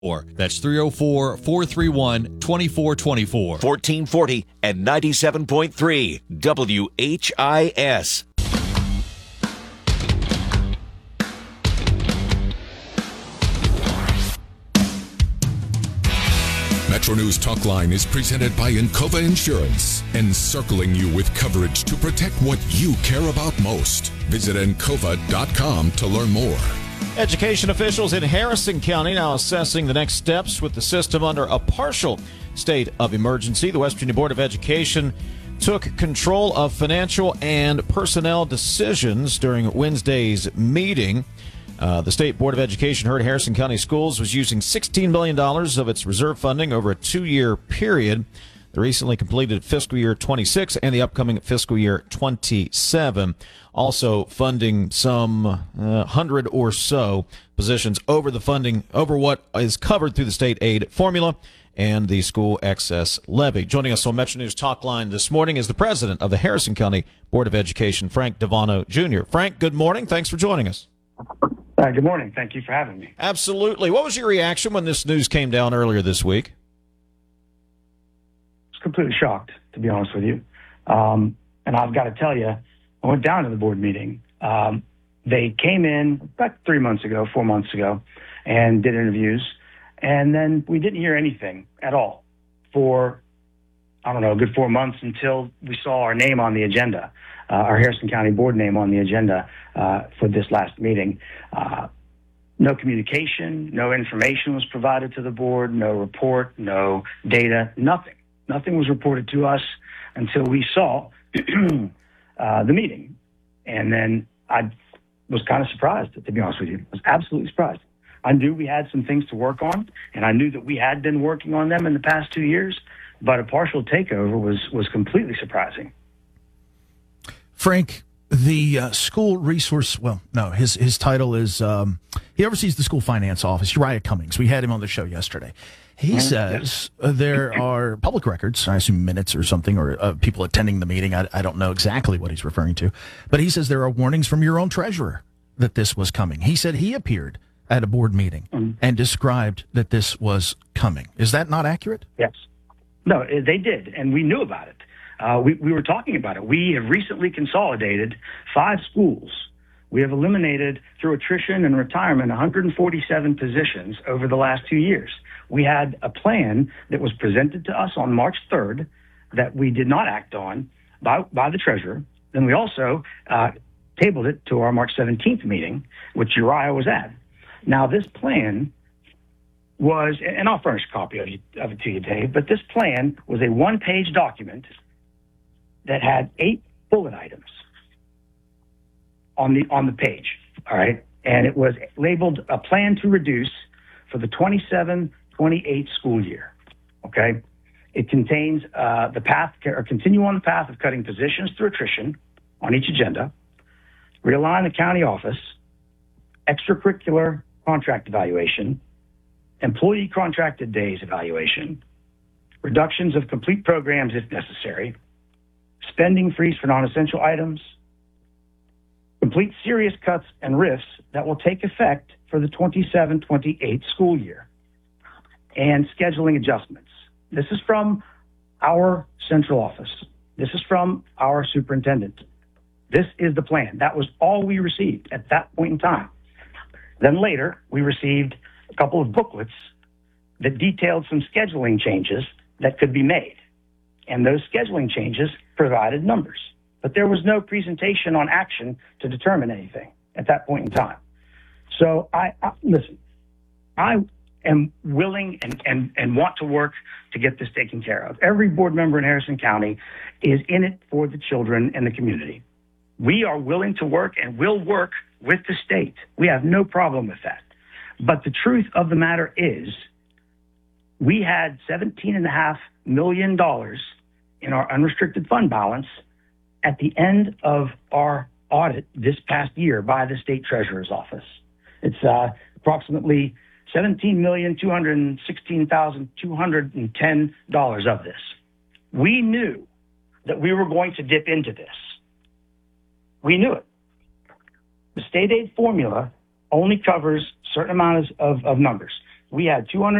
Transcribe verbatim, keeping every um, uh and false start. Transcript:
That's three oh four, four three one, two four two four. fourteen forty and ninety-seven point three W H I S. Metro News Talk Line is presented by Encova Insurance, encircling you with coverage to protect what you care about most. Visit encova dot com to learn more. Education officials in Harrison County now assessing the next steps with the system under a partial state of emergency. The West Virginia Board of Education took control of financial and personnel decisions during Wednesday's meeting. Uh, the State Board of Education heard Harrison County Schools was using sixteen million dollars of its reserve funding over a two-year period. The recently completed fiscal year twenty-six and the upcoming fiscal year twenty-seven. Also funding some uh, hundred or so positions over the funding, over what is covered through the state aid formula and the school excess levy. Joining us on Metro News Talk Line this morning is the president of the Harrison County Board of Education, Frank Devano Junior Frank, good morning. Thanks for joining us. Uh, good morning. Thank you for having me. Absolutely. What was your reaction when this news came down earlier this week? I was completely shocked, to be honest with you. Um, and I've got to tell you, I went down to the board meeting. Um, they came in about three months ago, four months ago, and did interviews. And then we didn't hear anything at all for, I don't know, a good four months until we saw our name on the agenda, uh, our Harrison County board name on the agenda uh, for this last meeting. Uh, no communication, no information was provided to the board, no report, no data, nothing. Nothing was reported to us until we saw uh, the meeting. And then I was kind of surprised, to be honest with you. I was absolutely surprised. I knew we had some things to work on, and I knew that we had been working on them in the past two years, but a partial takeover was, was completely surprising. Frank, the uh, school resource, well, no, his his title is, um, he oversees the school finance office, Uriah Cummings. We had him on the show yesterday. He says uh, there are public records, I assume minutes or something, or uh, people attending the meeting. I, I don't know exactly what he's referring to. But he says there are warnings from your own treasurer that this was coming. He said he appeared at a board meeting mm. and described that this was coming. Is that not accurate? Yes. No, they did, and we knew about it. Uh, we, we were talking about it. We have recently consolidated five schools. We have eliminated, through attrition and retirement, one hundred forty-seven positions over the last two years. We had a plan that was presented to us on March third that we did not act on by, by the treasurer. Then we also uh, tabled it to our March seventeenth meeting, which Uriah was at. Now, this plan was, and I'll furnish a copy of, you, of it to you, Dave, but this plan was a one-page document that had eight bullet items on the on the page, all right? And it was labeled a plan to reduce for the twenty-seven twenty-eight school year, okay? It contains uh, the path, or continue on the path of cutting positions through attrition on each agenda, realign the county office, extracurricular contract evaluation, employee contracted days evaluation, reductions of complete programs if necessary, spending freeze for non-essential items, complete serious cuts and rifts that will take effect for the twenty-seven twenty-eight school year, and scheduling adjustments. This is from our central office. This is from our superintendent. This is the plan. That was all we received at that point in time. Then later, we received a couple of booklets that detailed some scheduling changes that could be made. And those scheduling changes provided numbers. But there was no presentation on action to determine anything at that point in time. So I, I listen, I am willing and, and, and want to work to get this taken care of. Every board member in Harrison County is in it for the children and the community. We are willing to work and will work with the state. We have no problem with that. But the truth of the matter is we had seventeen point five million dollars in our unrestricted fund balance at the end of our audit this past year by the state treasurer's office. It's uh, approximately seventeen million two hundred sixteen thousand two hundred ten dollars of this. We knew that we were going to dip into this. We knew it. The state aid formula only covers certain amounts of, of numbers. we had two hundred